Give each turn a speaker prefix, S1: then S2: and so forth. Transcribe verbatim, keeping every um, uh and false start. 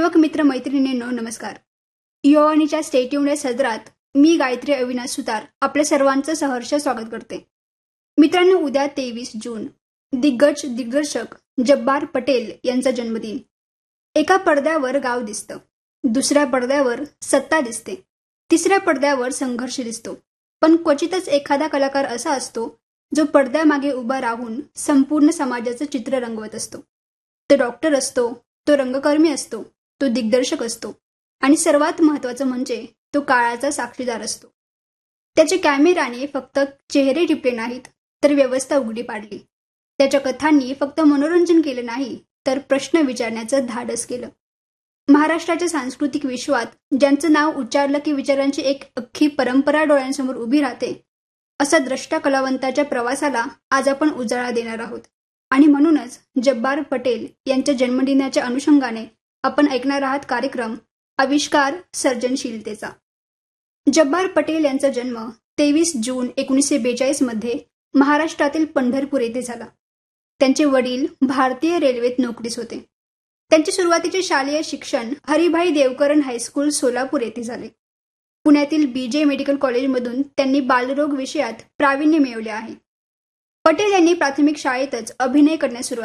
S1: युवक मित्र मैत्रिणींनो नमस्कार. युवावाणीच्या स्टे ट्यून्ड या सदरात मी गायत्री अविनाश सुतार आपल्या सर्वांचं सहर्ष स्वागत करते. मित्रांनो, उद्या तेवीस जून दिग्गज दिग्दर्शक जब्बार पटेल यांचा जन्मदिन. एका पडद्यावर गाव दिसतं, दुसऱ्या पडद्यावर सत्ता दिसते, तिसऱ्या पडद्यावर संघर्ष दिसतो. पण क्वचितच एखादा कलाकार असा असतो जो पडद्यामागे उभा राहून संपूर्ण समाजाचं चित्र रंगवत असतो. तो डॉक्टर असतो, तो रंगकर्मी असतो, तो दिग्दर्शक असतो आणि सर्वात महत्त्वाचं म्हणजे तो काळाचा साक्षीदार असतो. त्याच्या कॅमेराने फक्त चेहरे टिपले नाहीत तर व्यवस्था उघडी पाडली. त्याच्या कथांनी फक्त मनोरंजन केलं नाही तर प्रश्न विचारण्याचं धाडस केलं. महाराष्ट्राच्या सांस्कृतिक विश्वात ज्यांचं नाव उच्चारलं की विचारांची एक अख्खी परंपरा डोळ्यांसमोर उभी राहते, असा द्रष्टा कलावंताच्या प्रवासाला आज आपण उजाळा देणार आहोत. आणि म्हणूनच जब्बार पटेल यांच्या जन्मदिनाच्या अनुषंगाने आपण ऐकणार आहात कार्यक्रम आविष्कार सर्जनशीलतेचा. जब्बार पटेल यांचा जन्म तेवीस जून एकोणीसशे बेचाळीस मध्ये महाराष्ट्रातील पंढरपूर येथे झाला. त्यांचे वडील भारतीय रेल्वेत नोकरीस होते. त्यांचे सुरुवातीचे शालेय शिक्षण हरिभाई देवकरण हायस्कूल सोलापूर येथे झाले. पुण्यातील बी जे मेडिकल कॉलेजमधून त्यांनी बालरोग विषयात प्रावीण्य मिळवले आहे. पटेल यांनी प्राथमिक शाळेतच अभिनय करण्यास सुरुवात